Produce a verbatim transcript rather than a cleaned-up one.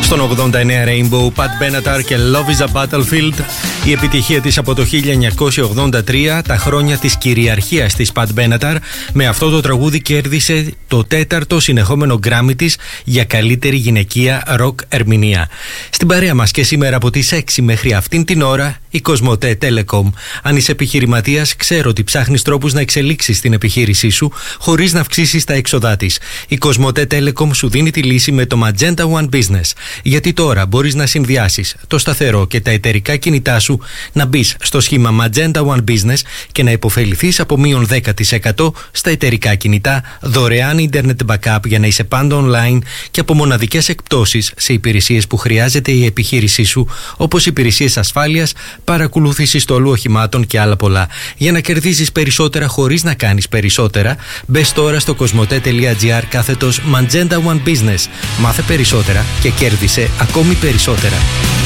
Στον ογδόντα εννέα Rainbow, Pat Benatar και Love is a Battlefield. Η επιτυχία της από το χίλια εννιακόσια ογδόντα τρία, τα χρόνια της κυριαρχίας της Pat Benatar. Με αυτό το τραγούδι κέρδισε το τέταρτο συνεχόμενο Grammy της για καλύτερη γυναικεία ροκ ερμηνεία. Στην παρέα μας και σήμερα από τις έξι μέχρι αυτήν την ώρα η Cosmote Telecom. Αν είσαι επιχειρηματίας, ξέρω ότι ψάχνεις τρόπους να εξελίξεις την επιχείρησή σου χωρίς να αυξήσεις τα έξοδά της. Η Cosmote Telecom σου δίνει τη λύση με το Magenta One Business. Γιατί τώρα μπορείς να συνδυάσεις το σταθερό και τα εταιρικά κινητά σου, να μπεις στο σχήμα Magenta One Business και να υποφεληθείς από μείον δέκα τοις εκατό στα εταιρικά κινητά, δωρεάν internet backup για να είσαι πάντα online και από μοναδικές εκπτώσεις σε υπηρεσίες που χρειάζεται η επιχείρησή σου, όπως υπηρεσίες ασφάλειας, παρακολούθηση στόλου οχημάτων και άλλα πολλά. Για να κερδίζεις περισσότερα χωρίς να κάνεις περισσότερα, μπες τώρα στο cosmote.gr κάθετος Magenta One Business. Μάθε περισσότερα και κέρδισε ακόμη περισσότερα.